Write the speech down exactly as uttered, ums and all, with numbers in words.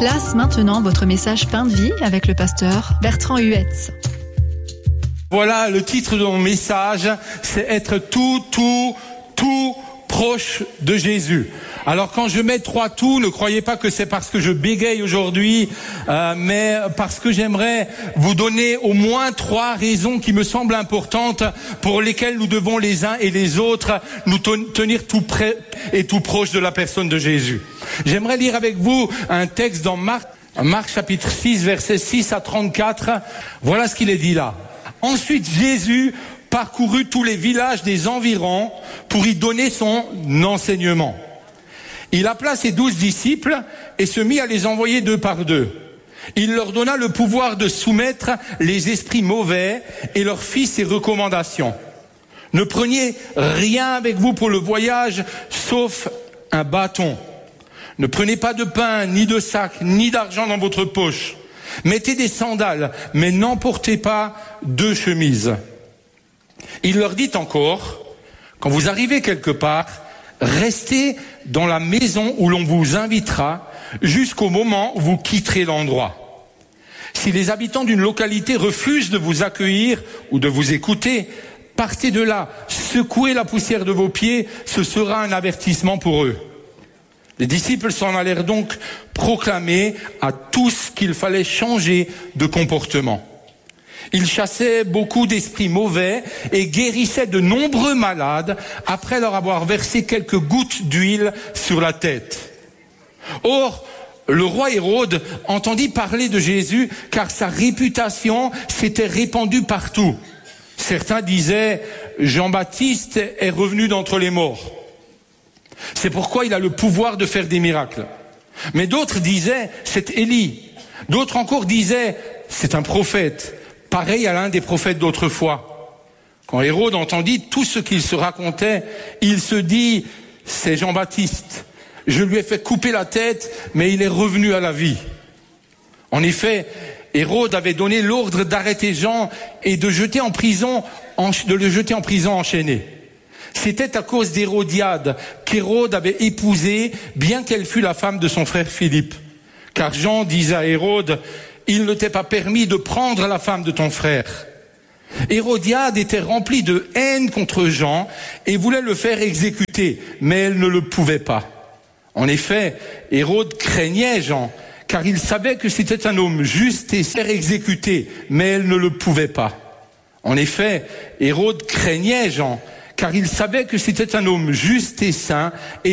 Place maintenant votre message Pain de vie avec le pasteur Bertrand Huetz. Voilà, le titre de mon message, c'est être tout, tout, tout proche de Jésus. Alors quand je mets trois tout, ne croyez pas que c'est parce que je bégaye aujourd'hui, euh, mais parce que j'aimerais vous donner au moins trois raisons qui me semblent importantes pour lesquelles nous devons les uns et les autres nous tenir tout près et tout proche de la personne de Jésus. J'aimerais lire avec vous un texte dans Marc, Marc chapitre six, versets six à trente-quatre. Voilà ce qu'il est dit là. Ensuite, Jésus parcourut tous les villages des environs pour y donner son enseignement. Il appela ses douze disciples et se mit à les envoyer deux par deux. Il leur donna le pouvoir de soumettre les esprits mauvais et leur fit ses recommandations. Ne preniez rien avec vous pour le voyage, sauf un bâton. Ne prenez pas de pain, ni de sac, ni d'argent dans votre poche. Mettez des sandales, mais n'emportez pas deux chemises. Il leur dit encore, quand vous arrivez quelque part, restez dans la maison où l'on vous invitera jusqu'au moment où vous quitterez l'endroit. Si les habitants d'une localité refusent de vous accueillir ou de vous écouter, partez de là, secouez la poussière de vos pieds, ce sera un avertissement pour eux. Les disciples s'en allèrent donc proclamer à tous qu'il fallait changer de comportement. Ils chassaient beaucoup d'esprits mauvais et guérissaient de nombreux malades après leur avoir versé quelques gouttes d'huile sur la tête. Or, le roi Hérode entendit parler de Jésus car sa réputation s'était répandue partout. Certains disaient « Jean-Baptiste est revenu d'entre les morts ». C'est pourquoi il a le pouvoir de faire des miracles. Mais d'autres disaient « c'est Élie ». D'autres encore disaient « c'est un prophète ». Pareil à l'un des prophètes d'autrefois. Quand Hérode entendit tout ce qu'il se racontait, il se dit « c'est Jean-Baptiste. Je lui ai fait couper la tête, mais il est revenu à la vie. » En effet, Hérode avait donné l'ordre d'arrêter Jean et de jeter en prison, de le jeter en prison enchaîné. C'était à cause d'Hérodiade qu'Hérode avait épousé, bien qu'elle fût la femme de son frère Philippe. Car Jean disait à Hérode « il ne t'est pas permis de prendre la femme de ton frère. » Hérodiade était remplie de haine contre Jean et voulait le faire exécuter, mais elle ne le pouvait pas. En effet, Hérode craignait Jean, car il savait que c'était un homme juste et faire exécuter, mais elle ne le pouvait pas. En effet, Hérode craignait Jean, car il savait que c'était un homme juste et saint, et